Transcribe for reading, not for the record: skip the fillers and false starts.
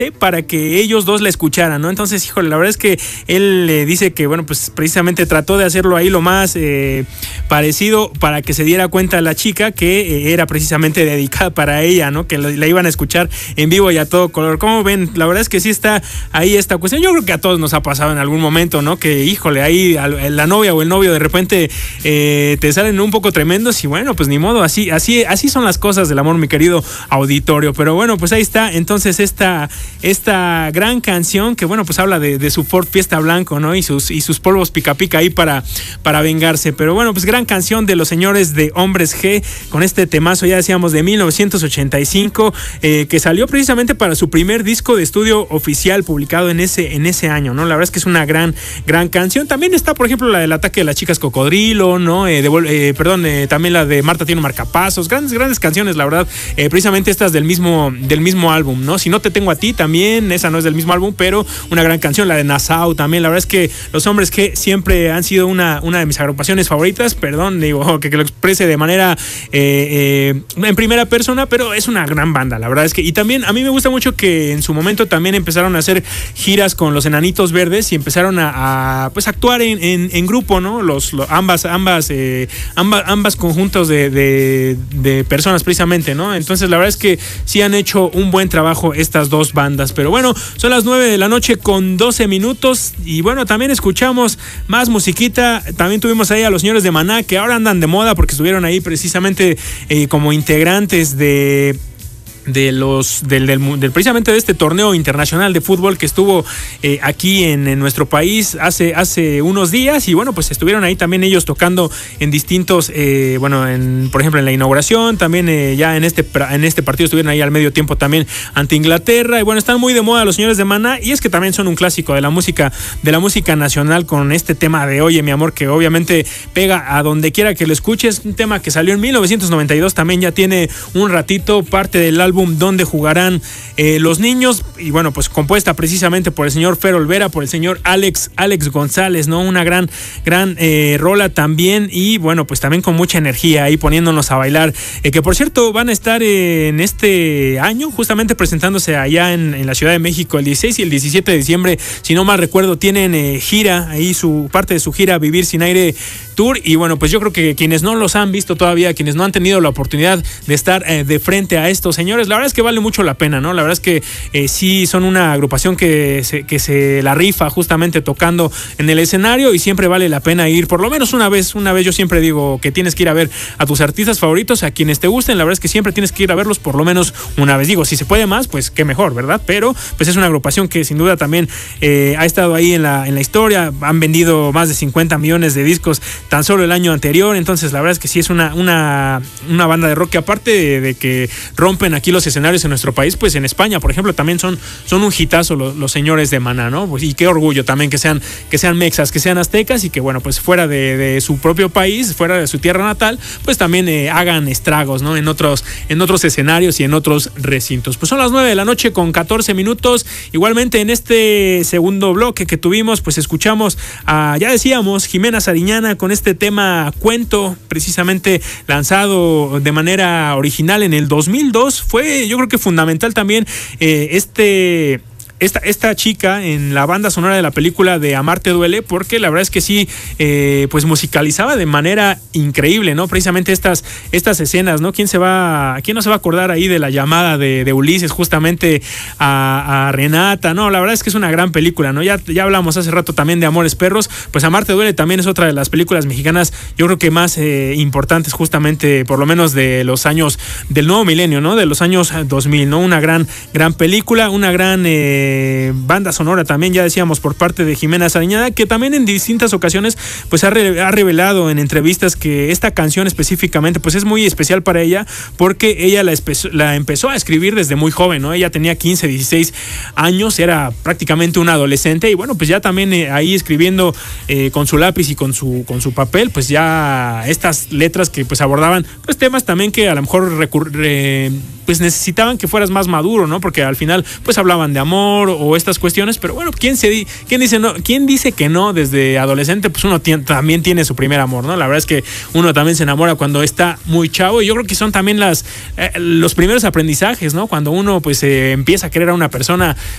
para que ellos dos la escucharan, ¿no? Entonces, híjole, la verdad es que él le dice que, bueno, pues precisamente trató de hacerlo ahí lo más parecido para que se diera cuenta la chica que era precisamente dedicada para ella, ¿no? Que la iban a escuchar en vivo y a todo color. ¿Cómo ven? La verdad es que sí está ahí esta cuestión. Yo creo que a todos nos ha pasado en algún momento, ¿no? Que, híjole, ahí la novia o el novio de repente te salen un poco tremendos y bueno, pues ni modo, así son las cosas del amor, mi querido auditorio. Pero bueno, pues ahí está entonces esta gran canción que, bueno, pues habla de su Ford Fiesta blanco, ¿no? Y sus polvos pica pica ahí para vengarse. Pero bueno, pues gran canción de los señores de Hombres G con este temazo, ya decíamos, de 1985, que salió precisamente para su primer disco de estudio oficial publicado en ese año, ¿no? La verdad es que es una gran canción. También está, por ejemplo, la del Ataque de las Chicas Cocodrilo, ¿no? También la de Marta tiene un marcapasos. Grandes canciones, la verdad. Precisamente estas del mismo álbum, ¿no? Si no te tengo a ti, también, esa no es del mismo álbum, pero una gran canción. La de Nassau también. La verdad es que los Hombres que siempre han sido una de mis agrupaciones favoritas. Perdón, digo, que lo exprese de manera en primera persona, pero es una gran banda, la verdad es que. Y también a mí me gusta mucho que en su momento también empezaron a hacer giras con los Enanitos Verdes y empezaron a pues actuar en grupo, ¿no? Ambas conjuntos de personas precisamente, ¿no? Entonces la verdad es que sí han hecho un buen trabajo estas dos bandas. Pero bueno, son las 9:00 con 12 minutos y bueno, también escuchamos más musiquita. También tuvimos ahí a los señores de Maná, que ahora andan de moda porque estuvieron ahí precisamente como integrantes precisamente de este torneo internacional de fútbol que estuvo aquí en nuestro país hace unos días. Y bueno, pues estuvieron ahí también ellos tocando en distintos por ejemplo en la inauguración, también ya en este partido estuvieron ahí al medio tiempo también ante Inglaterra. Y bueno, están muy de moda los señores de Maná, y es que también son un clásico de la música nacional con este tema de Oye mi amor, que obviamente pega a donde quiera que lo escuches. Un tema que salió en 1992, también ya tiene un ratito, parte del álbum Donde Jugarán los Niños, y bueno, pues compuesta precisamente por el señor Fer Olvera, por el señor Alex González, ¿no? Una gran rola también, y bueno, pues también con mucha energía ahí poniéndonos a bailar, que por cierto van a estar en este año justamente presentándose allá en la Ciudad de México el 16 y el 17 de diciembre, si no mal recuerdo, tienen gira ahí, parte de su gira Vivir Sin Aire Tour. Y bueno, pues yo creo que quienes no los han visto todavía, quienes no han tenido la oportunidad de estar de frente a estos señores, la verdad es que vale mucho la pena, ¿no? La verdad es que sí son una agrupación que se la rifa justamente tocando en el escenario, y siempre vale la pena ir por lo menos una vez. Yo siempre digo que tienes que ir a ver a tus artistas favoritos, a quienes te gusten. La verdad es que siempre tienes que ir a verlos por lo menos una vez. Digo, si se puede más, pues qué mejor, ¿verdad? Pero pues es una agrupación que sin duda también ha estado ahí en la historia. Han vendido más de 50 millones de discos tan solo el año anterior. Entonces la verdad es que sí es una banda de rock que, aparte de que rompen aquí los escenarios en nuestro país, pues en España, por ejemplo, también son un hitazo los señores de Maná, ¿no? Pues, y qué orgullo también que sean mexas, que sean aztecas, y que bueno, pues fuera de su propio país, fuera de su tierra natal, pues también hagan estragos, ¿no? En otros escenarios y en otros recintos. Pues son las 9:00 con 14 minutos. Igualmente en este segundo bloque que tuvimos, pues escuchamos ya decíamos, Jimena Sariñana con este tema Cuento, precisamente lanzado de manera original en el 2002. Fue, yo creo que fundamental también esta chica en la banda sonora de la película de Amarte Duele, porque la verdad es que sí, pues musicalizaba de manera increíble, ¿no? Precisamente estas escenas, ¿no? ¿Quién no se va a acordar ahí de la llamada de Ulises justamente a Renata? No, la verdad es que es una gran película, ¿no? Ya hablamos hace rato también de Amores Perros, pues Amarte Duele también es otra de las películas mexicanas, yo creo que más importantes justamente, por lo menos de los años del nuevo milenio, ¿no? De los años 2000, ¿no? Una gran película, una gran banda sonora también, ya decíamos, por parte de Jimena Sariñana, que también en distintas ocasiones pues ha revelado en entrevistas que esta canción específicamente pues es muy especial para ella, porque ella la empezó a escribir desde muy joven, ¿no? Ella tenía 15, 16 años, era prácticamente una adolescente, y bueno, pues ya también ahí escribiendo con su lápiz y con su papel, pues ya estas letras que pues abordaban pues temas también que a lo mejor pues necesitaban que fueras más maduro, ¿no? Porque al final pues hablaban de amor o estas cuestiones, pero bueno, ¿quién dice que no? Desde adolescente pues uno también tiene su primer amor, ¿no? La verdad es que uno también se enamora cuando está muy chavo, y yo creo que son también los primeros aprendizajes, ¿no? Cuando uno pues empieza a querer a una persona